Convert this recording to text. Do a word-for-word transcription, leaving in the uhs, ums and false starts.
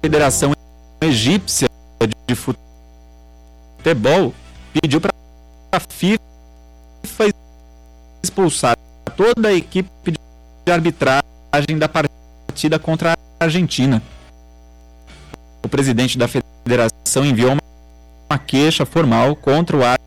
Federação Egípcia de Futebol pediu para a FIFA expulsar toda a equipe de arbitragem da partida contra a Argentina. O presidente da federação enviou uma queixa formal contra o